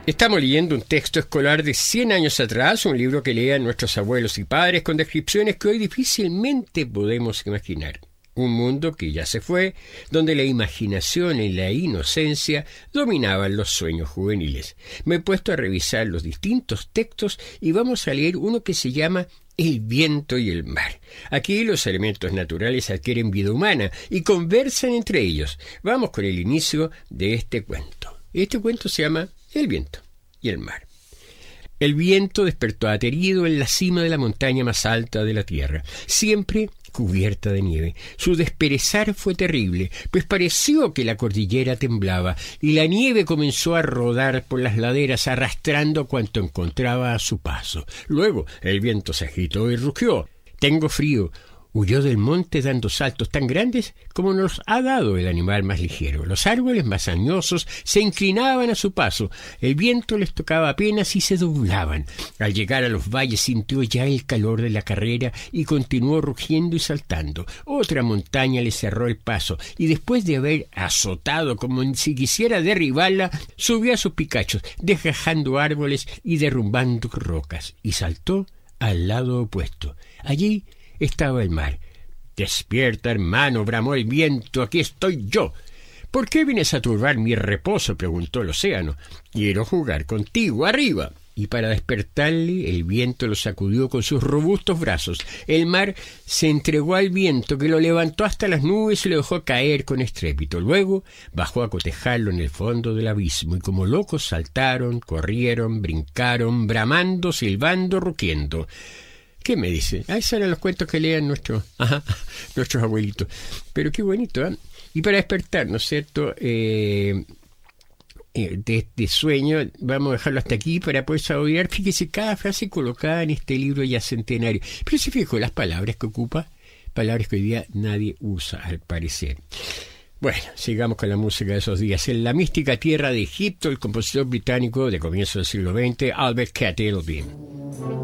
Estamos leyendo un texto escolar de 100 años atrás, un libro que leían nuestros abuelos y padres con descripciones que hoy difícilmente podemos imaginar. Un mundo que ya se fue, donde la imaginación y la inocencia dominaban los sueños juveniles. Me he puesto a revisar los distintos textos y vamos a leer uno que se llama El viento y el mar. Aquí los elementos naturales adquieren vida humana y conversan entre ellos. Vamos con el inicio de este cuento. Este cuento se llama El viento y el mar. El viento despertó aterido en la cima de la montaña más alta de la tierra, siempre cubierta de nieve. Su desperezar fue terrible, pues pareció que la cordillera temblaba y la nieve comenzó a rodar por las laderas arrastrando cuanto encontraba a su paso. Luego el viento se agitó y rugió. «Tengo frío». Huyó del monte dando saltos tan grandes como nos ha dado el animal más ligero. Los árboles más añosos se inclinaban a su paso. El viento les tocaba apenas y se doblaban. Al llegar a los valles sintió ya el calor de la carrera y continuó rugiendo y saltando. Otra montaña le cerró el paso y después de haber azotado como si quisiera derribarla, subió a sus picachos, desgajando árboles y derrumbando rocas, y saltó al lado opuesto. Allí estaba el mar. «Despierta, hermano», bramó el viento, «aquí estoy yo». «¿Por qué vienes a turbar mi reposo?», preguntó el océano. «Quiero jugar contigo, arriba». Y para despertarle, el viento lo sacudió con sus robustos brazos. El mar se entregó al viento, que lo levantó hasta las nubes y lo dejó caer con estrépito. Luego bajó a cotejarlo en el fondo del abismo, y como locos saltaron, corrieron, brincaron, bramando, silbando, rugiendo. ¿Qué me dice? Esos eran los cuentos que leían nuestros abuelitos. Pero qué bonito, ¿eh? Y para despertar, ¿no es cierto?, de sueño, vamos a dejarlo hasta aquí para poder saborear. Fíjese, cada frase colocada en este libro ya centenario. Pero se fijó las palabras que ocupa, palabras que hoy día nadie usa, al parecer. Bueno, sigamos con la música de esos días. En la mística tierra de Egipto, el compositor británico de comienzo del siglo XX, Albert K. Delvin.